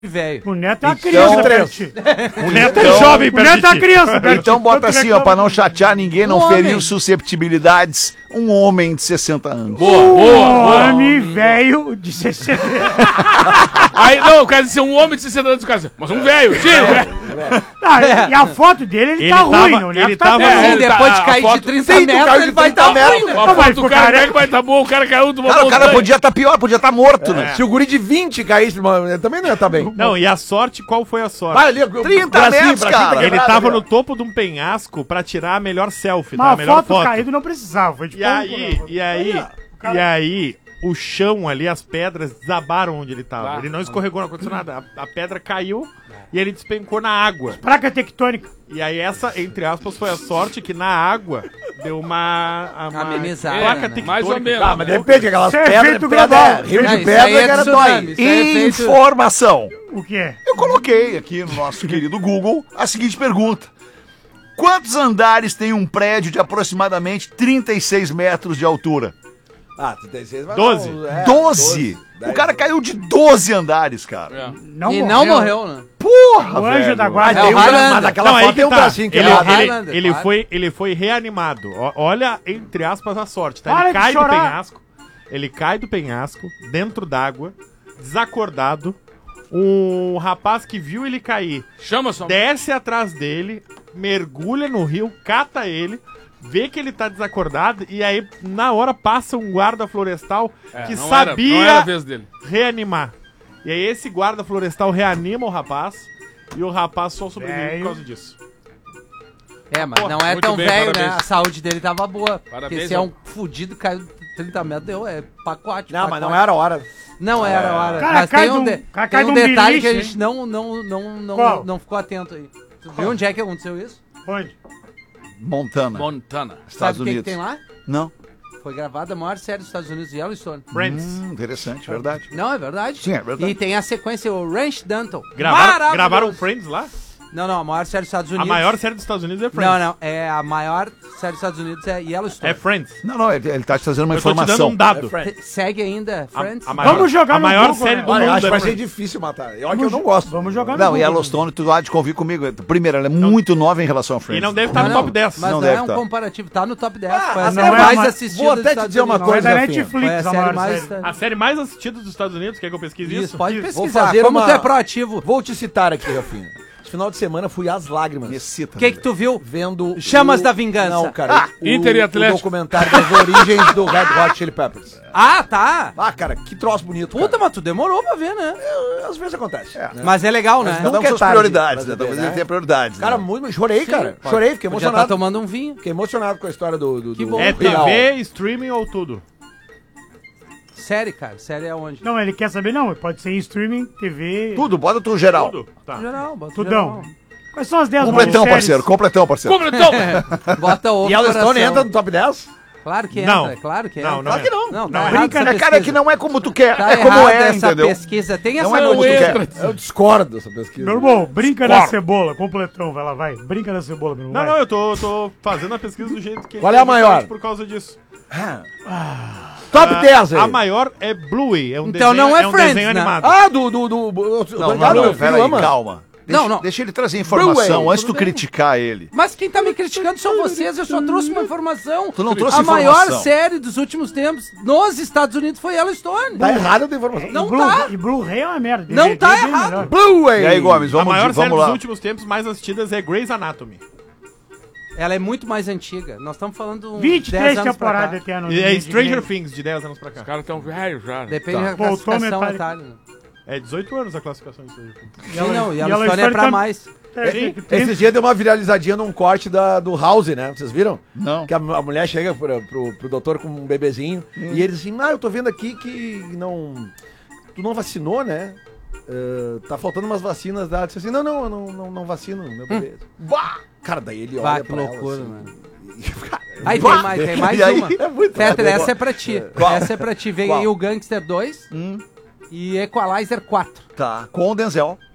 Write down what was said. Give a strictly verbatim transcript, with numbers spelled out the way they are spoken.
velho. O Neto é uma Então, criança, três. Pet. O Neto é jovem, O Neto é uma criança, Pet. Então bota assim, ó, pra não chatear ninguém, não Um ferir homem. susceptibilidades, um homem de sessenta anos. Boa, boa, Um boa. homem velho de sessenta. Aí, não, o cara dizer um homem de sessenta anos, o cara diz, mas um velho, sim, velho. Ah, e a foto dele, ele, Ele tá tava- ruim, não. O Neto ele tá tava- bem. É, Sim, ele depois tá- de cair a foto- de trinta Sim, tu metros, caiu de ele vai trinta estar metros. ruim, né? A Não, foto mas do o cara, cara- como é que vai tá bom, o cara caiu de uma Cara, o cara montanha. podia estar pior, podia estar morto, né? Se o guri de vinte caísse, mano, também não ia estar bem. Não, e a sorte, qual foi a sorte? Vai ali, trinta bracinho, metros, bracinho cara. tá Ele quebrado tava ali, ó. no topo de um penhasco pra tirar a melhor selfie, tá? Mas A a melhor foto, foto. caído não precisava. Foi de E pouco, aí, né? e aí, e aí, o chão ali, as pedras desabaram onde ele tava. Ah. Ele não escorregou, não aconteceu nada. A, a pedra caiu e ele despencou na água. Placa tectônica. E aí essa, entre aspas, foi a sorte que na água deu uma, uma Amenizada, placa né? tectônica. Mais ou menos. Ah, mas de repente aquelas Isso é pedras, efeito pedra, global. é, rio Não, de isso pedra aí é que era tsunami, dói. isso aí é feito- Informação. O que é? Eu coloquei aqui no nosso querido Google a seguinte pergunta. Quantos andares tem um prédio de aproximadamente trinta e seis metros de altura? Ah, trinta e seis vai doze. dar um- é, doze? O cara caiu de doze andares, cara. É. Não E não morreu, né? Porra, O anjo velho. da Ah, guarda. É o tem um, Highlander. mas naquela Não, aí foto que tem um tá. bracinho Ele, quebrado. é o ele, Highlander, ele claro. foi, ele foi reanimado. Ó, olha, entre aspas, a sorte, tá? Para Ele de cai do chorar. penhasco. Ele cai do penhasco, dentro d'água, desacordado. Um rapaz que viu ele cair Chama só. desce atrás dele, mergulha no rio, cata ele, vê que ele tá desacordado e aí, na hora, passa um guarda florestal É, que não era- sabia não era a vez dele. reanimar. E aí esse guarda florestal reanima o rapaz e o rapaz só sobrevive Velho. por causa disso. É, mas Pô, não é muito tão bem, velho, né? parabéns. A saúde dele tava boa. Porque Parabéns, se é ó. um fudido, caiu trinta metros, deu, é pacote. Não, mas pacote. não era hora. Não era a hora. Cara, mas cai tem um, de um- de- cara, tem cai um de um detalhe que a beliche, gente não, não, não, não, Qual? não ficou atento aí. Tu viu onde é que aconteceu isso? Onde? Montana, Montana. Estados Sabe o que, que Unidos. tem lá? Não? Foi gravada a maior série dos Estados Unidos, Yellowstone. Friends. Hum, interessante, verdade. Não, é verdade. Sim, é verdade. E tem a sequência, o Ranch Danton. Gravaram, Maravilhoso. gravaram Friends lá? Não, não, a maior série dos Estados A Unidos. maior série dos Estados Unidos é Friends. Não, não, é a maior série dos Estados Unidos é Yellowstone. É Friends. Não, não, ele, ele tá te trazendo uma Eu tô te dando informação. um dado. Te- Segue ainda, Friends? A, a maior, Vamos jogar a no maior Google, série né? do Olha, mundo acho que é vai ser Friends. difícil matar. Olha que eu não gosto. Vamos jogar no Não, Google. Yellowstone, tu há de convir comigo. Primeiro, ela é muito nova em relação a E Friends. não deve estar Não, no não, top dez. Mas Não não, deve é um tá. comparativo, tá no top dez. Ah, foi a não, série mas- mais mas- assistida vou dos até te Estados dizer uma Unidos. Não é coisa, da Rafinha. Netflix, Foi a a série maior mais... série. A série mais assistida dos Estados Unidos, quer que eu pesquise isso? Isso, pode Vou pesquisar. fazer Como uma- tu é proativo. Vou te citar aqui, Rafinha. Esse final de semana fui às lágrimas. Necessita. O que que tu viu? Vendo. Chamas o- da Vingança. Não, cara. o, Inter e o Atlético. documentário das origens do Red Hot Chili Peppers. Ah, tá. Ah, cara, que troço bonito. Puta, cara. mas tu demorou pra ver, né? Eu- Às vezes acontece. né? Mas é legal, né? Cada um Nunca com é suas tarde prioridades, pra né? Talvez beber, ele né? tenha prioridades. Cara, né? muito. Chorei, cara. Pode. Chorei, fiquei Podia estar emocionado. tomando um vinho. Fiquei emocionado com a história do. do Que do- bom. É do Real. T V, streaming ou tudo? Série, cara. Série é onde? Não, ele quer saber, não. Pode ser em streaming, T V. Tudo, bota tu geral. Tudo. Tá. Geral, bota Tudão. geral. Quais são as dez Completão, maiores parceiro, completão, parceiro. Completão. Bota ovo E Yellowstone coração. entra no top dez? Claro que Não. entra, claro que Não, entra. não Claro que não. Não, tá Não, errado Brinca, essa né, cara? É pesquisa. que não é como tu quer. Tá é como errada é, essa entendeu? pesquisa. Tem Não essa é como tu entra. quer. Eu discordo dessa pesquisa. Meu irmão, brinca na Escorre. cebola. Completão, vai lá, vai. Brinca na cebola, meu irmão. Não, vai. não, eu tô, tô fazendo a pesquisa do jeito que... Qual é a maior? Por causa disso. Top dez aí. A maior é Bluey. É um Então desenho, não é um Friends, desenho né? animado. Ah, do. do, do, do Não, tô não, ligado, não, meu filho pera aí, ama. calma. Deixa, Não, não. deixa ele trazer informação Bluey, antes de tu criticar ele. Mas quem tá me criticando são vocês, eu só trouxe uma informação. Tu não trouxe A maior informação. série dos últimos tempos nos Estados Unidos foi Yellowstone. Tá errado a tua informação. Não Blue, tá. E Blu-ray é uma merda. Não D V D tá é bem errado. melhor. Bluey! E aí, Gomes, A vamos, maior série vamos dos lá. últimos tempos mais assistidas é Grey's Anatomy. Ela é muito mais antiga. Nós estamos falando uns vinte e dez três anos pra cá. temporadas tem ano. E é Stranger Things, de dez anos pra cá. Os caras tão velhos já. né? Depende Tá. da Voltou classificação, metade. Natália. né? É dezoito anos a classificação de Stranger Things. Sim, não, E Yellowstone é pra tá- mais. É, Sim. tem- Esses dias deu uma viralizadinha num corte da, do House, né? Vocês viram? Não. Que a, a mulher chega pro, pro, pro doutor com um bebezinho e ele diz assim, ah, eu tô vendo aqui que não... Tu não vacinou, né? Uh, tá faltando umas vacinas da... Disse assim, não, não, eu não, não, não vacino meu bebê. Bah! Cara, daí ele olha Bah, que pra loucura, ela, mano. assim, cara, Aí bah! tem mais, tem mais E aí? uma. É muito Peter, legal. essa é pra ti. Qual? Essa é pra ti. Vem Qual? aí o Gangster dois Hum, e Equalizer quatro. tá, com o Denzel.